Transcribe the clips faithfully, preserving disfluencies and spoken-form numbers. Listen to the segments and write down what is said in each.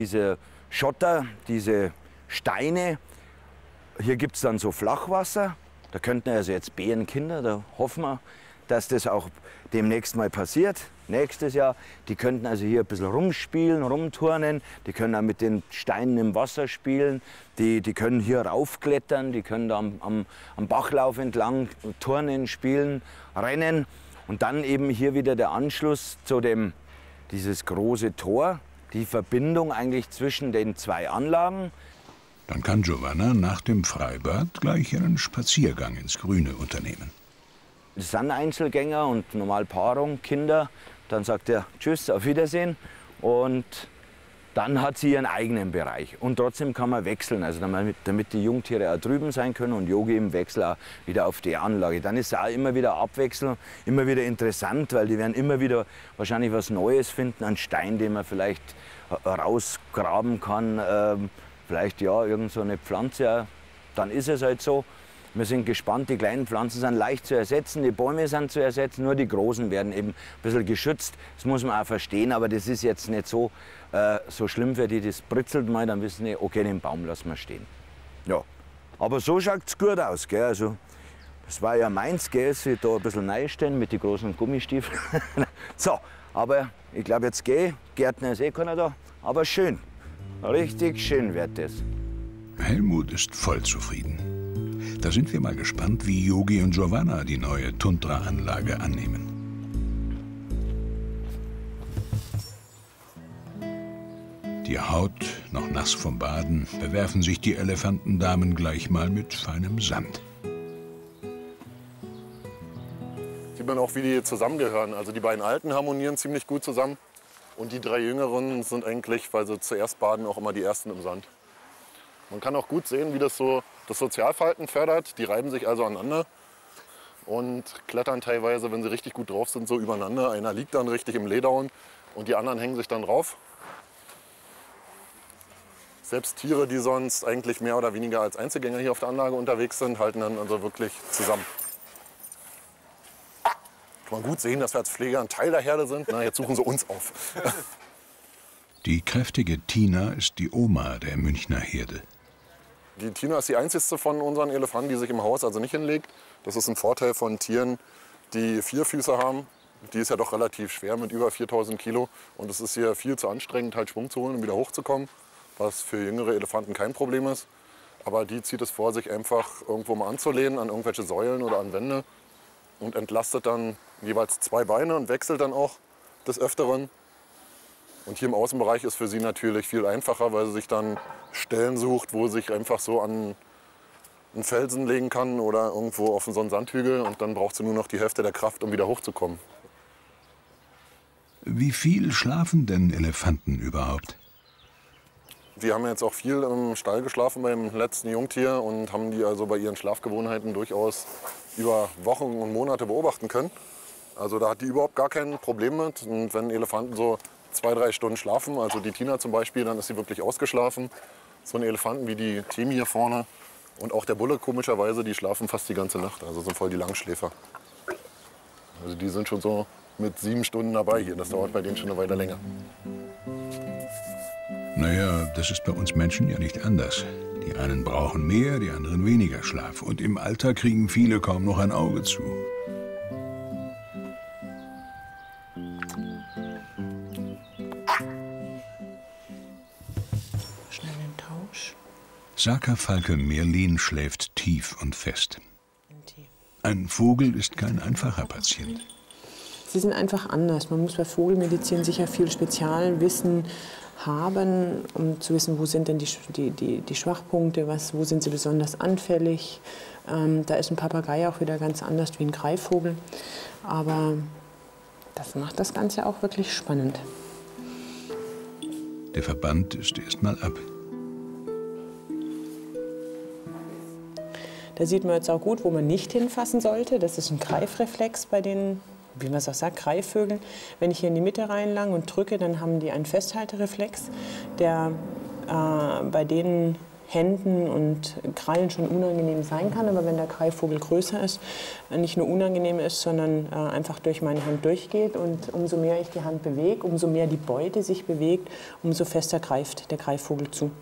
Diese Schotter, diese Steine, hier gibt es dann so Flachwasser. Da könnten also jetzt Bärenkinder, da hoffen wir, dass das auch demnächst mal passiert, nächstes Jahr. Die könnten also hier ein bisschen rumspielen, rumturnen, die können auch mit den Steinen im Wasser spielen, die, die können hier raufklettern, die können da am, am, am Bachlauf entlang turnen, spielen, rennen. Und dann eben hier wieder der Anschluss zu dem, dieses große Tor, die Verbindung eigentlich zwischen den zwei Anlagen. Dann kann Giovanna nach dem Freibad gleich einen Spaziergang ins Grüne unternehmen. Das sind Einzelgänger und normal Paarung, Kinder. Dann sagt er Tschüss, auf Wiedersehen. Und dann hat sie ihren eigenen Bereich. Und trotzdem kann man wechseln, also damit, damit die Jungtiere auch drüben sein können und Yogi im Wechsel auch wieder auf die Anlage. Dann ist es auch immer wieder Abwechslung, immer wieder interessant, weil die werden immer wieder wahrscheinlich was Neues finden, einen Stein, den man vielleicht rausgraben kann. Ähm, vielleicht ja, irgend so eine Pflanze. Dann ist es halt so. Wir sind gespannt, die kleinen Pflanzen sind leicht zu ersetzen, die Bäume sind zu ersetzen, nur die großen werden eben ein bisschen geschützt. Das muss man auch verstehen, aber das ist jetzt nicht so, äh, so schlimm für die, das britzelt mal, dann wissen die, okay, den Baum lassen wir stehen. Ja, aber so schaut es gut aus, gell? Also, das war ja meins, gell? Sie da ein bisschen reinstellen mit den großen Gummistiefeln. So, aber ich glaube, jetzt gehe Gärtner ist eh keiner da, aber schön, richtig schön wird das. Helmut ist voll zufrieden. Da sind wir mal gespannt, wie Yogi und Giovanna die neue Tundra-Anlage annehmen. Die Haut noch nass vom Baden, bewerfen sich die Elefantendamen gleich mal mit feinem Sand. Sieht man auch, wie die zusammengehören. Also die beiden Alten harmonieren ziemlich gut zusammen. Und die drei Jüngeren sind eigentlich, weil sie zuerst baden, auch immer die Ersten im Sand. Man kann auch gut sehen, wie das so das Sozialverhalten fördert. Die reiben sich also aneinander und klettern teilweise, wenn sie richtig gut drauf sind, so übereinander. Einer liegt dann richtig im Lederhorn und die anderen hängen sich dann drauf. Selbst Tiere, die sonst eigentlich mehr oder weniger als Einzelgänger hier auf der Anlage unterwegs sind, halten dann also wirklich zusammen. Kann man gut sehen, dass wir als Pfleger ein Teil der Herde sind. Na, jetzt suchen sie uns auf. Die kräftige Tina ist die Oma der Münchner Herde. Die Tina ist die einzige von unseren Elefanten, die sich im Haus also nicht hinlegt. Das ist ein Vorteil von Tieren, die vier Füße haben. Die ist ja doch relativ schwer mit über viertausend Kilo. Und es ist hier viel zu anstrengend, halt Schwung zu holen und wieder hochzukommen, was für jüngere Elefanten kein Problem ist. Aber die zieht es vor, sich einfach irgendwo mal anzulehnen, an irgendwelche Säulen oder an Wände und entlastet dann jeweils zwei Beine und wechselt dann auch des Öfteren. Und hier im Außenbereich ist für sie natürlich viel einfacher, weil sie sich dann Stellen sucht, wo sie sich einfach so an einen Felsen legen kann oder irgendwo auf so einen Sandhügel. Und dann braucht sie nur noch die Hälfte der Kraft, um wieder hochzukommen. Wie viel schlafen denn Elefanten überhaupt? Wir haben jetzt auch viel im Stall geschlafen beim letzten Jungtier und haben die also bei ihren Schlafgewohnheiten durchaus über Wochen und Monate beobachten können. Also da hat die überhaupt gar kein Problem mit. Und wenn Elefanten so zwei, drei Stunden schlafen, also die Tina zum Beispiel, dann ist sie wirklich ausgeschlafen. So ein Elefanten wie die Temi hier vorne und auch der Bulle komischerweise, die schlafen fast die ganze Nacht, also sind voll die Langschläfer. Also die sind schon so mit sieben Stunden dabei hier, das dauert bei denen schon eine Weile länger. Naja, das ist bei uns Menschen ja nicht anders. Die einen brauchen mehr, die anderen weniger Schlaf. Und im Alter kriegen viele kaum noch ein Auge zu. Saka-Falke Merlin schläft tief und fest. Ein Vogel ist kein einfacher Patient. Sie sind einfach anders. Man muss bei Vogelmedizin sicher viel Spezialwissen haben, um zu wissen, wo sind denn die, die, die, die Schwachpunkte, was, wo sind sie besonders anfällig. Ähm, da ist ein Papagei auch wieder ganz anders wie ein Greifvogel. Aber das macht das Ganze auch wirklich spannend. Der Verband ist erst mal ab. Da sieht man jetzt auch gut, wo man nicht hinfassen sollte. Das ist ein Greifreflex bei den, wie man es auch sagt, Greifvögeln. Wenn ich hier in die Mitte reinlange und drücke, dann haben die einen Festhaltereflex, der äh, bei denen Händen und Krallen schon unangenehm sein kann. Aber wenn der Greifvogel größer ist, nicht nur unangenehm ist, sondern äh, einfach durch meine Hand durchgeht. Und umso mehr ich die Hand bewege, umso mehr die Beute sich bewegt, umso fester greift der Greifvogel zu.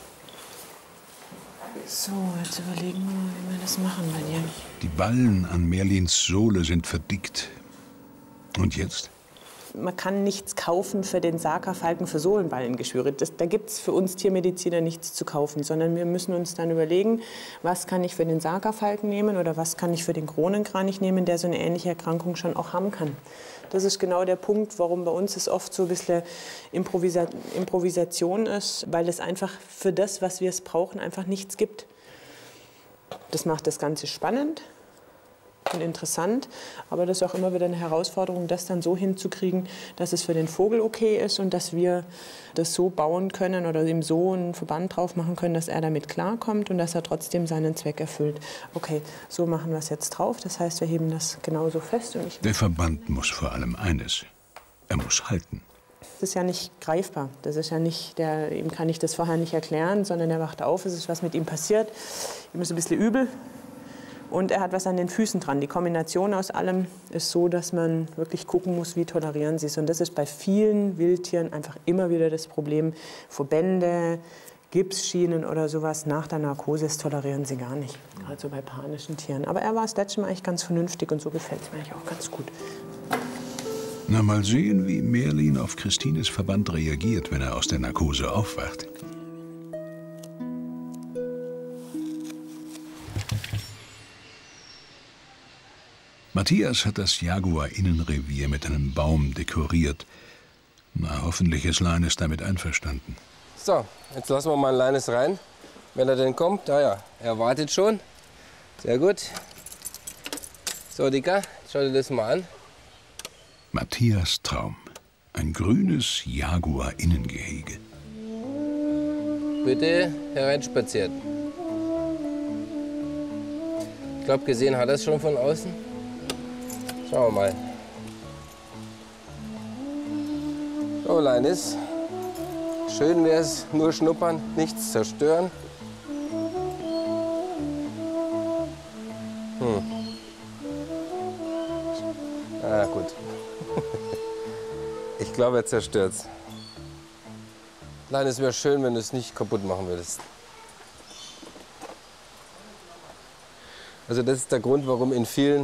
So, jetzt überlegen wir mal, wie wir das machen bei dir. Die Ballen an Merlins Sohle sind verdickt. Und jetzt? Man kann nichts kaufen für den Saka-Falken für Sohlenballengeschwüre. Das, da gibt es für uns Tiermediziner nichts zu kaufen, sondern wir müssen uns dann überlegen, was kann ich für den Saka-Falken nehmen oder was kann ich für den Kronenkranich nehmen, der so eine ähnliche Erkrankung schon auch haben kann. Das ist genau der Punkt, warum bei uns es oft so ein bisschen Improvisa Improvisation ist, weil es einfach für das, was wir es brauchen, einfach nichts gibt. Das macht das Ganze spannend und interessant, aber das ist auch immer wieder eine Herausforderung, das dann so hinzukriegen, dass es für den Vogel okay ist und dass wir das so bauen können oder ihm so einen Verband drauf machen können, dass er damit klarkommt und dass er trotzdem seinen Zweck erfüllt. Okay, so machen wir es jetzt drauf, das heißt, wir heben das genauso fest. Und ich Der Verband muss vor allem eines, er muss halten. Das ist ja nicht greifbar, das ist ja nicht, der, ihm kann ich das vorher nicht erklären, sondern er wacht auf, es ist was mit ihm passiert, ihm ist ein bisschen übel. Und er hat was an den Füßen dran. Die Kombination aus allem ist so, dass man wirklich gucken muss, wie tolerieren sie es. Und das ist bei vielen Wildtieren einfach immer wieder das Problem. Verbände, Gipsschienen oder sowas nach der Narkose, das tolerieren sie gar nicht. Gerade so bei panischen Tieren. Aber er war das letzte Mal eigentlich ganz vernünftig und so gefällt es mir eigentlich auch ganz gut. Na, mal sehen, wie Merlin auf Christines Verband reagiert, wenn er aus der Narkose aufwacht. Matthias hat das Jaguar-Innenrevier mit einem Baum dekoriert. Na, hoffentlich ist Leines damit einverstanden. So, jetzt lassen wir mal Leines rein, wenn er denn kommt. Ah ja, er wartet schon. Sehr gut. So, Dicker, schau dir das mal an. Matthias Traum. Ein grünes Jaguar-Innengehege. Bitte hereinspaziert. Ich glaube, gesehen hat er es schon von außen. Schauen wir mal. So, Leines. Schön wäre es, nur schnuppern, nichts zerstören. Hm. Ah, gut. Ich glaube, er zerstört's. Leines, wäre schön, wenn du es nicht kaputt machen würdest. Also das ist der Grund, warum in vielen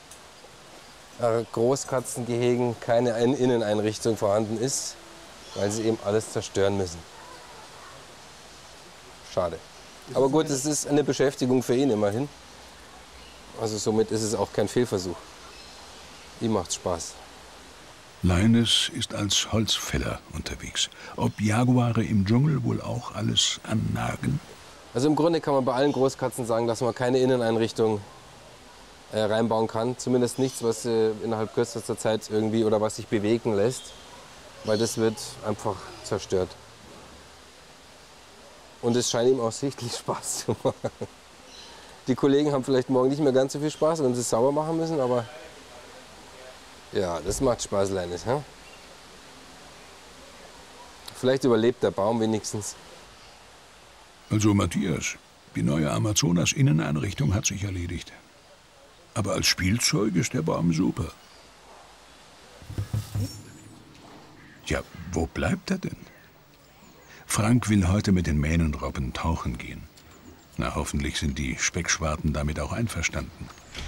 Großkatzengehegen keine Inneneinrichtung vorhanden ist, weil sie eben alles zerstören müssen. Schade. Aber gut, es ist eine Beschäftigung für ihn immerhin. Also somit ist es auch kein Fehlversuch. Ihm macht's Spaß. Leines ist als Holzfäller unterwegs. Ob Jaguare im Dschungel wohl auch alles annagen? Also im Grunde kann man bei allen Großkatzen sagen, dass man keine Inneneinrichtung äh, reinbauen kann. Zumindest nichts, was äh, innerhalb kürzester Zeit irgendwie oder was sich bewegen lässt. Weil das wird einfach zerstört. Und es scheint ihm auch sichtlich Spaß zu machen. Die Kollegen haben vielleicht morgen nicht mehr ganz so viel Spaß, wenn sie es sauber machen müssen, aber ja, das macht Spaß, Leines. Hm? Vielleicht überlebt der Baum wenigstens. Also Matthias, die neue Amazonas-Inneneinrichtung hat sich erledigt. Aber als Spielzeug ist der Baum super. Ja, wo bleibt er denn? Frank will heute mit den Mähnenrobben tauchen gehen. Na, hoffentlich sind die Speckschwarten damit auch einverstanden.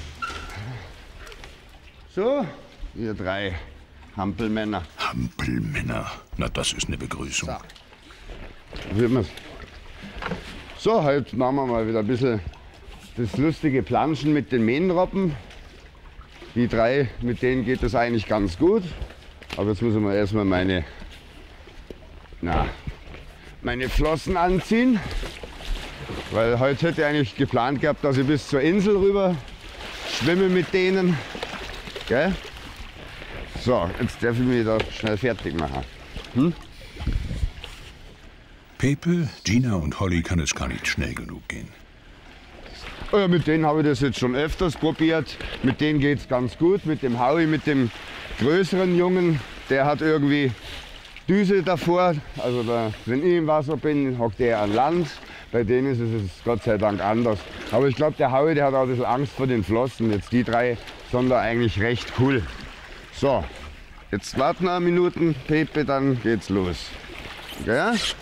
So, ihr drei Hampelmänner. Hampelmänner? Na, das ist eine Begrüßung. So, wird man's. So, heute machen wir mal wieder ein bisschen das lustige Planschen mit den Mähnenrobben. Die drei, mit denen geht es eigentlich ganz gut. Aber jetzt muss ich mal erstmal meine, na, meine Flossen anziehen. Weil heute hätte ich eigentlich geplant gehabt, dass ich bis zur Insel rüber schwimme mit denen. Gell? So, jetzt darf ich mich da schnell fertig machen. Hm? Pepe, Gina und Holly kann es gar nicht schnell genug gehen. Ja, mit denen habe ich das jetzt schon öfters probiert. Mit denen geht es ganz gut. Mit dem Howie, mit dem größeren Jungen, der hat irgendwie Düse davor. Also da, wenn ich im Wasser bin, hockt er an Land. Bei denen ist es Gott sei Dank anders. Aber ich glaube, der Howie, der hat auch ein bisschen Angst vor den Flossen. Jetzt die drei sind da eigentlich recht cool. So, jetzt warten wir Minuten, Pepe, dann geht's los. Okay?